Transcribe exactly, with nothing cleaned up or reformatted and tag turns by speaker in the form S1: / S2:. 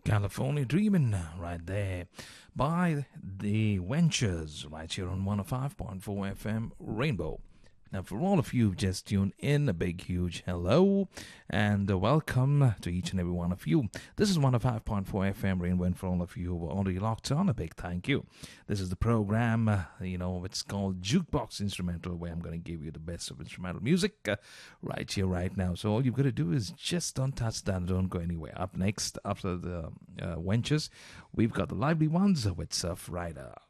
S1: California Dreamin' right there by the Ventures right here on one oh five point four F M Rainbow. Now, for all of you who've just tuned in, a big, huge hello and uh, welcome to each and every one of you. This is one oh five point four F M Rainbow, and for all of you who are already locked on, a big thank you. This is the program, uh, you know, it's called Jukebox Instrumental, where I'm going to give you the best of instrumental music uh, right here, right now. So all you've got to do is just don't touch that and don't go anywhere. Up next, after the uh, Ventures, we've got the Lively Ones with Surf Rider.